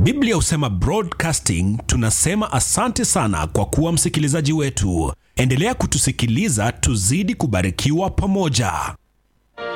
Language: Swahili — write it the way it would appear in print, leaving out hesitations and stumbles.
Biblia husema broadcasting, tunasema asante sana kwa kuwa msikilizaji wetu. Endelea kutusikiliza, tuzidi kubarikiwa pamoja.